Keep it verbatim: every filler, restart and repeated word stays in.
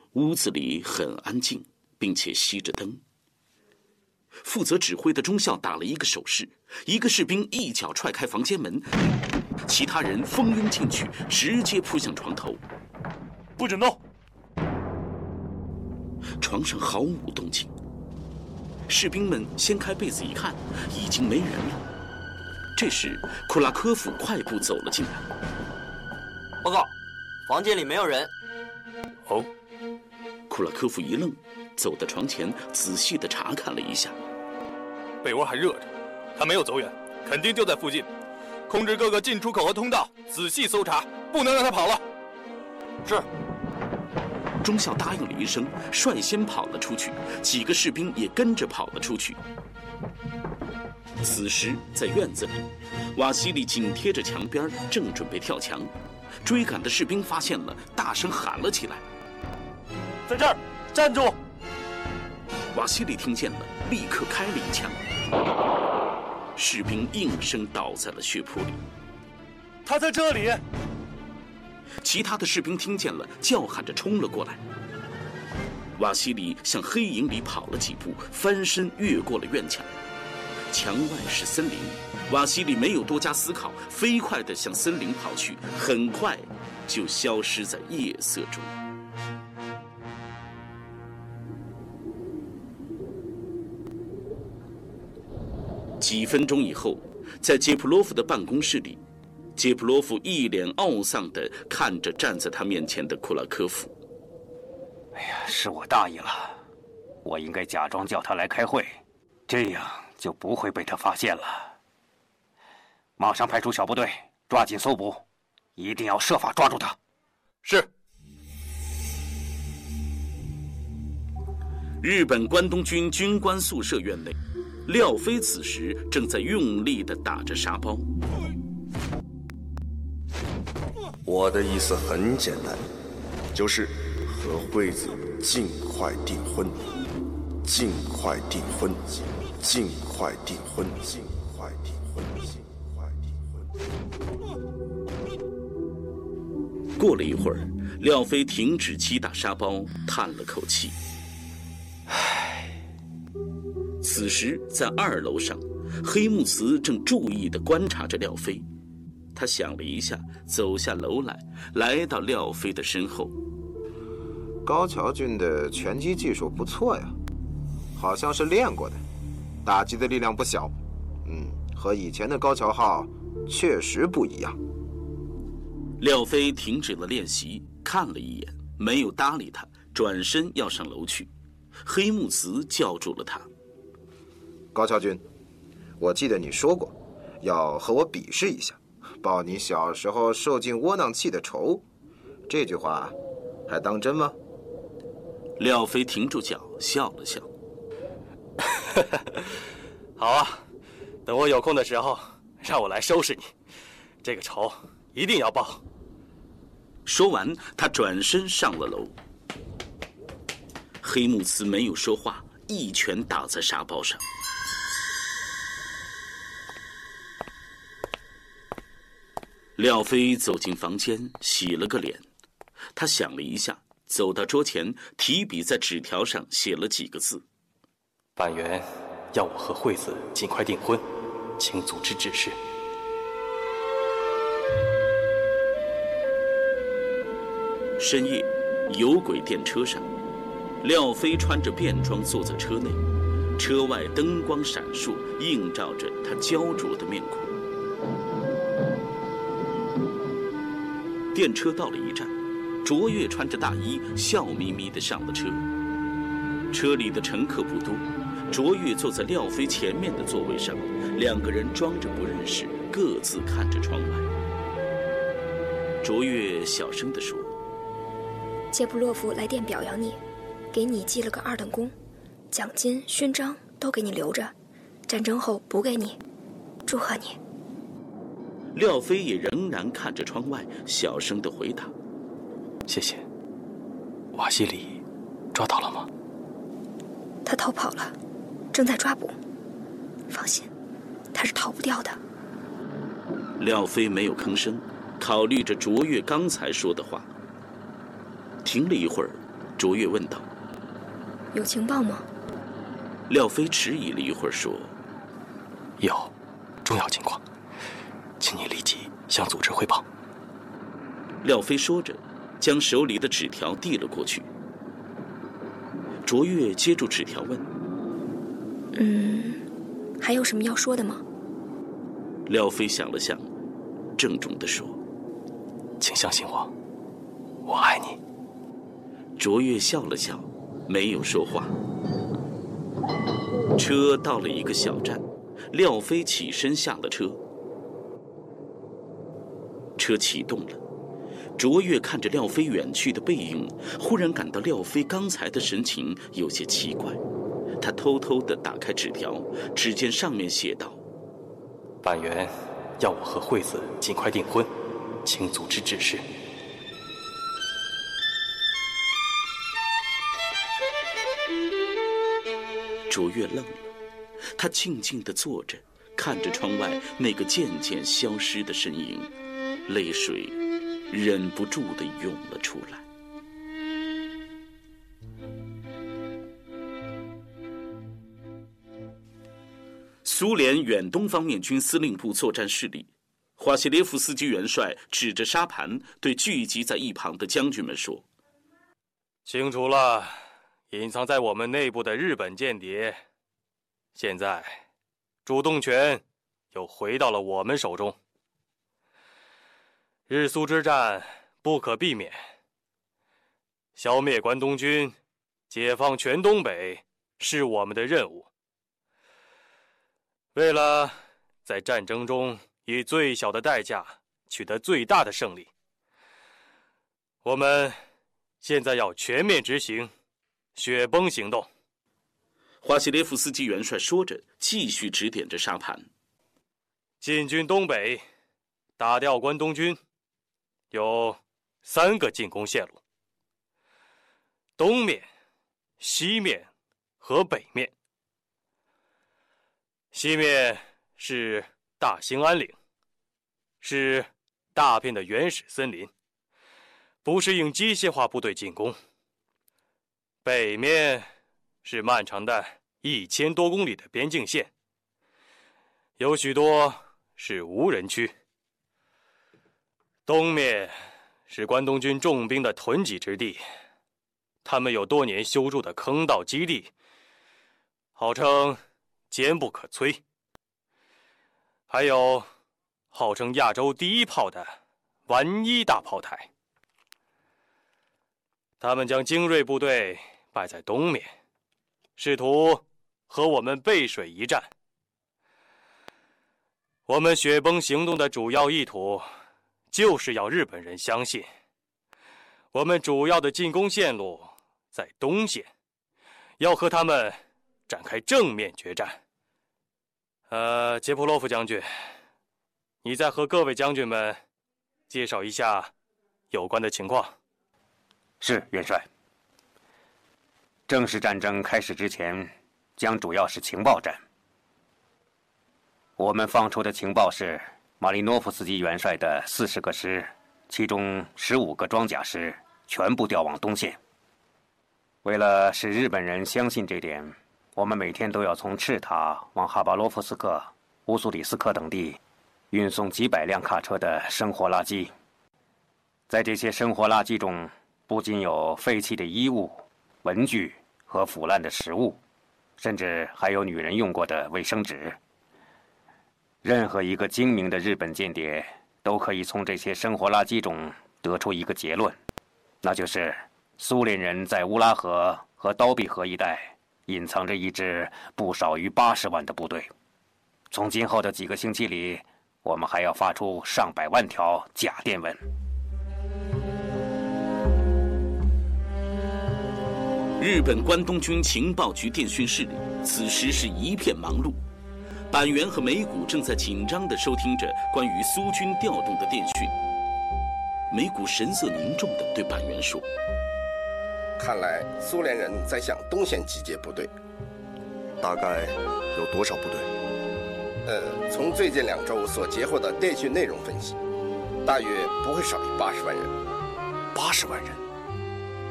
屋子里很安静，并且熄着灯。负责指挥的中校打了一个手势，一个士兵一脚踹开房间门，其他人蜂拥进去，直接扑向床头。 不准动！ 床上毫无动静。士兵们掀开被子一看，已经没人了。这时，库拉科夫快步走了进来。 报告，房间里没有人。 哦。 库拉科夫一愣，走到床前，仔细地查看了一下。 被窝还热着，他没有走远，肯定就在附近。控制各个进出口和通道，仔细搜查，不能让他跑了。 是。 中校答应了一声，率先跑了出去，几个士兵也跟着跑了出去。此时，在院子里，瓦西里紧贴着墙边，正准备跳墙。追赶的士兵发现了，大声喊了起来：“ 在这儿，站住！” 瓦西里听见了，立刻开了一枪。士兵应声倒在了血泊里。 他在这里！ 其他的士兵听见了，叫喊着冲了过来。瓦西里向黑影里跑了几步，翻身越过了院墙。墙外是森林，瓦西里没有多加思考，飞快地向森林跑去，很快就消失在夜色中。几分钟以后，在杰普洛夫的办公室里，杰普洛夫一脸懊丧地看着站在他面前的库拉科夫。 哎呀，是我大意了，我应该假装叫他来开会，这样就不会被他发现了。马上派出小部队，抓紧搜捕，一定要设法抓住他。 是。 日本关东军军官宿舍院内，廖飞此时正在用力地打着沙包。 我的意思很简单，就是和惠子尽快订婚，尽快订婚，尽快订婚，尽快订婚，尽快订婚。 过了一会儿，廖飞停止击打沙包，叹了口气。唉。此时，在二楼上，黑木慈正注意地观察着廖飞。他想了一下，走下楼来，来到廖飞的身后。 高桥君的拳击技术不错呀，好像是练过的，打击的力量不小。嗯，和以前的高桥浩确实不一样。 廖飞停止了练习，看了一眼，没有搭理他，转身要上楼去。黑木慈叫住了他。 高桥君，我记得你说过，要和我比试一下，报你小时候受尽窝囊气的仇。这句话还当真吗？ 廖飞停住脚，笑了笑。 好啊，等我有空的时候，让我来收拾你，这个仇一定要报。 说完，他转身上了楼。黑木慈没有说话，一拳打在沙包上。廖飞走进房间，洗了个脸。他想了一下，走到桌前，提笔在纸条上写了几个字： 板垣要我和惠子尽快订婚，请组织指示。 深夜，有轨电车上，廖飞穿着便装坐在车内，车外灯光闪烁，映照着他焦灼的面孔。电车到了一站，卓越穿着大衣，笑眯眯地上了车。车里的乘客不多，卓越坐在廖飞前面的座位上，两个人装着不认识，各自看着窗外。卓越小声地说：“ 杰普洛夫来电表扬你，给你记了个二等功，奖金、勋章都给你留着，战争后补给你，祝贺你。” 廖飞也仍然看着窗外，小声地回答：“ 谢谢。瓦西里抓到了吗？” 他逃跑了，正在抓捕。放心，他是逃不掉的。 廖飞没有吭声，考虑着卓越刚才说的话。停了一会儿， 卓越问道：“ 有情报吗？” 廖飞迟疑了一会儿，说：“ 有，重要情况，请你立即向组织汇报。” 廖飞说着，将手里的纸条递了过去。卓越接住纸条问：“ 嗯，还有什么要说的吗？” 廖飞想了想，郑重地说：“ 请相信我，我爱你。” 卓越笑了笑，没有说话。车到了一个小站，廖飞起身下了车。车启动了，卓越看着廖飞远去的背影，忽然感到廖飞刚才的神情有些奇怪。他偷偷地打开纸条，只见上面写道：“ 板垣要我和惠子尽快订婚，请组织指示。” 卓越愣了，他静静地坐着，看着窗外那个渐渐消失的身影，泪水忍不住地涌了出来。苏联远东方面军司令部作战室里，华西列夫斯基元帅指着沙盘对聚集在一旁的将军们说：“ 清楚了。隐藏在我们内部的日本间谍，现在主动权又回到了我们手中。日苏之战不可避免，消灭关东军，解放全东北是我们的任务。为了在战争中以最小的代价取得最大的胜利，我们现在要全面执行雪崩行动。” 华西列夫斯基元帅说着，继续指点着沙盘：“ 进军东北，打掉关东军，有三个进攻线路：东面、西面和北面。西面是大兴安岭，是大片的原始森林，不适应机械化部队进攻。北面是漫长的一千多公里的边境线，有许多是无人区。东面是关东军重兵的囤积之地，他们有多年修筑的坑道基地，号称坚不可摧。还有号称亚洲第一炮的丸一大炮台。他们将精锐部队摆在东面，试图和我们背水一战。我们雪崩行动的主要意图，就是要日本人相信，我们主要的进攻线路在东线，要和他们展开正面决战。呃，杰普洛夫将军，你再和各位将军们介绍一下有关的情况。 是，元帅。正式战争开始之前，将主要是情报战。我们放出的情报是马利诺夫斯基元帅的四十个师，其中十五个装甲师全部调往东线。为了使日本人相信这点，我们每天都要从赤塔往哈巴罗夫斯克、乌苏里斯克等地运送几百辆卡车的生活垃圾。在这些生活垃圾中，不仅有废弃的衣物、文具和腐烂的食物，甚至还有女人用过的卫生纸。任何一个精明的日本间谍都可以从这些生活垃圾中得出一个结论，那就是苏联人在乌拉河和刀比河一带隐藏着一支不少于八十万的部队。从今后的几个星期里，我们还要发出上百万条假电文。 日本关东军情报局电讯室里，此时是一片忙碌。板垣和梅谷正在紧张地收听着关于苏军调动的电讯。梅谷神色凝重地对板垣说：“ 看来苏联人在向东线集结部队， 大概有多少部队？ 呃，从最近两周所截获的电讯内容分析，大约不会少于八十万人。 八十万人。